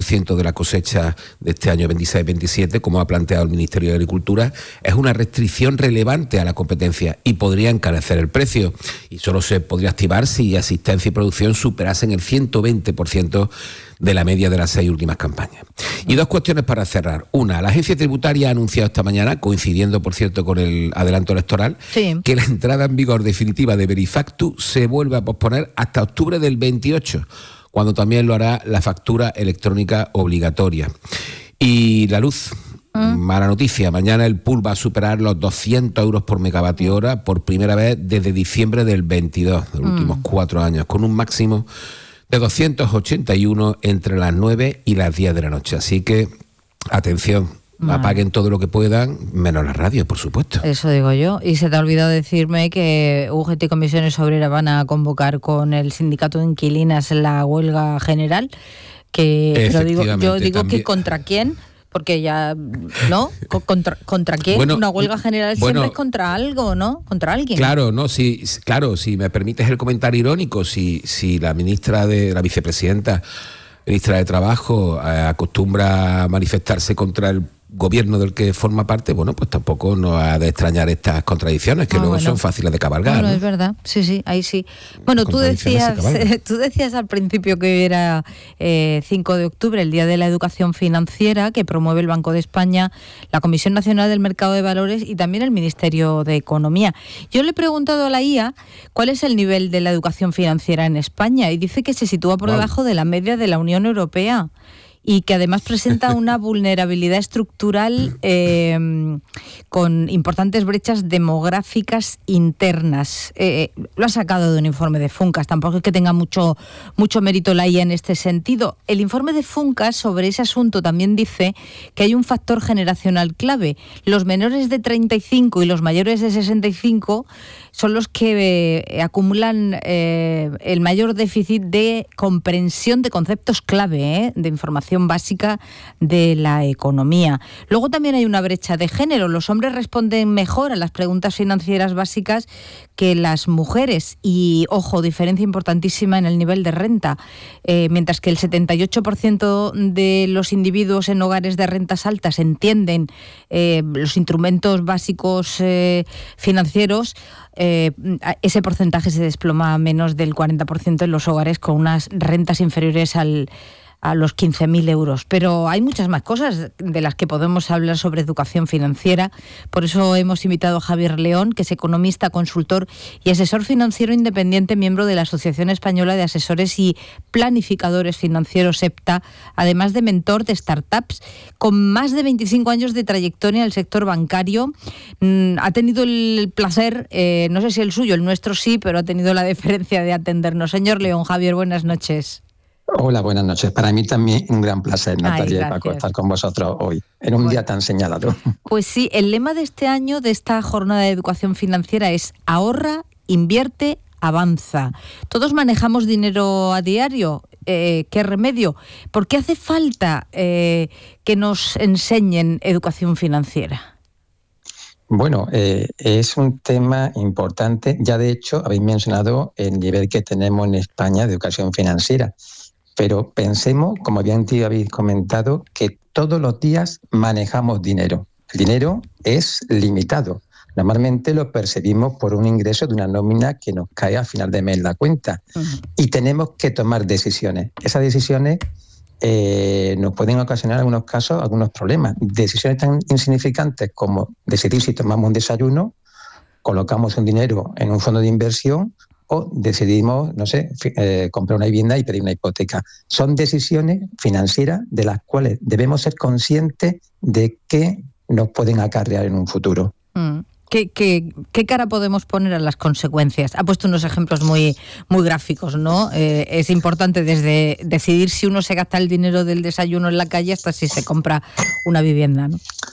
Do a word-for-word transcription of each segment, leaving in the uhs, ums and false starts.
ciento de la cosecha de este año veintiséis veintisiete, como ha planteado el Ministerio de Agricultura, es una restricción relevante a la competencia y podría encarecer el precio. Y solo se podría activar si asistencia y producción superasen el ciento veinte por ciento de la media de las seis últimas campañas. Y dos cuestiones para cerrar. Una, la agencia tributaria ha anunciado esta mañana, coincidiendo por cierto con el adelanto electoral, sí, que la entrada en vigor definitiva de Verifactu se vuelve a posponer hasta octubre del veintiocho, cuando también lo hará la factura electrónica obligatoria. Y la luz, ¿Mm? mala noticia, mañana el pool va a superar los doscientos euros por megavatio hora por primera vez desde diciembre del veintidós, de los mm. últimos cuatro años, con un máximo de doscientos ochenta y uno entre las nueve y las diez de la noche. Así que, atención, vale, apaguen todo lo que puedan, menos la radio, por supuesto. Eso digo yo. Y se te ha olvidado decirme que U G T y Comisiones Obreras van a convocar con el sindicato de inquilinas la huelga general. Que pero digo, yo digo también, que ¿contra quién? Porque ya, ¿no? ¿Contra, contra quién? Bueno, una huelga general bueno, siempre es contra algo, ¿no? Contra alguien. Claro, no, si, claro, si me permites el comentario irónico, si, si la ministra de, la vicepresidenta, ministra de Trabajo, eh, acostumbra a manifestarse contra el gobierno del que forma parte, bueno, pues tampoco nos ha de extrañar estas contradicciones que ah, luego bueno. son fáciles de cabalgar. Bueno, ¿no? Es verdad, sí, sí, ahí sí. Bueno, tú decías, tú decías al principio que era eh, cinco de octubre, el Día de la Educación Financiera, que promueve el Banco de España, la Comisión Nacional del Mercado de Valores y también el Ministerio de Economía. Yo le he preguntado a la I A cuál es el nivel de la educación financiera en España y dice que se sitúa por wow. debajo de la media de la Unión Europea. Y que además presenta una vulnerabilidad estructural eh, con importantes brechas demográficas internas. Eh, lo ha sacado de un informe de Funcas, tampoco es que tenga mucho, mucho mérito la I A en este sentido. El informe de Funcas sobre ese asunto también dice que hay un factor generacional clave. Los menores de treinta y cinco y los mayores de sesenta y cinco son los que eh, acumulan eh, el mayor déficit de comprensión de conceptos clave, eh, de información básica de la economía. Luego también hay una brecha de género. Los hombres responden mejor a las preguntas financieras básicas que las mujeres y, ojo, diferencia importantísima en el nivel de renta. Eh, mientras que el setenta y ocho por ciento de los individuos en hogares de rentas altas entienden eh, los instrumentos básicos eh, financieros, eh, ese porcentaje se desploma a menos del cuarenta por ciento en los hogares con unas rentas inferiores al a los quince mil euros. Pero hay muchas más cosas de las que podemos hablar sobre educación financiera. Por eso hemos invitado a Javier León, que es economista, consultor y asesor financiero independiente, miembro de la Asociación Española de Asesores y Planificadores Financieros, EPTA, además de mentor de startups, con más de veinticinco años de trayectoria en el sector bancario. Mm, ha tenido el placer, eh, no sé si el suyo, el nuestro sí, pero ha tenido la deferencia de atendernos. Señor León, Javier, buenas noches. Hola, buenas noches. Para mí también un gran placer, Natalia, Ay, y Paco, estar con vosotros hoy, en un bueno. día tan señalado. Pues sí, el lema de este año, de esta jornada de educación financiera, es ahorra, invierte, avanza. Todos manejamos dinero a diario. Eh, ¿Qué remedio? ¿Por qué hace falta eh, que nos enseñen educación financiera? Bueno, eh, es un tema importante. Ya de hecho habéis mencionado el nivel que tenemos en España de educación financiera. Pero pensemos, como bien te habéis comentado, que todos los días manejamos dinero. El dinero es limitado. Normalmente lo percibimos por un ingreso de una nómina que nos cae al final de mes en la cuenta. Uh-huh. Y tenemos que tomar decisiones. Esas decisiones eh, nos pueden ocasionar en algunos casos algunos problemas. Decisiones tan insignificantes como decidir si tomamos un desayuno, colocamos un dinero en un fondo de inversión o decidimos, no sé, eh, comprar una vivienda y pedir una hipoteca. Son decisiones financieras de las cuales debemos ser conscientes de que nos pueden acarrear en un futuro. Mm. ¿Qué, qué, ¿Qué cara podemos poner a las consecuencias? Ha puesto unos ejemplos muy, muy gráficos, ¿no? Eh, es importante desde decidir si uno se gasta el dinero del desayuno en la calle hasta si se compra una vivienda, ¿no?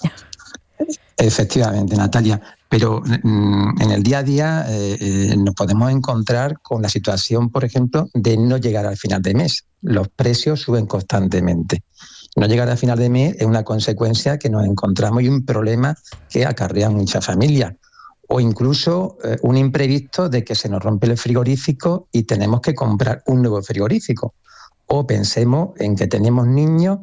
Efectivamente, Natalia. Pero mm, en el día a día eh, eh, nos podemos encontrar con la situación, por ejemplo, de no llegar al final de mes. Los precios suben constantemente. No llegar al final de mes es una consecuencia que nos encontramos y un problema que acarrea a muchas familias. O incluso eh, un imprevisto de que se nos rompe el frigorífico y tenemos que comprar un nuevo frigorífico. O pensemos en que tenemos niños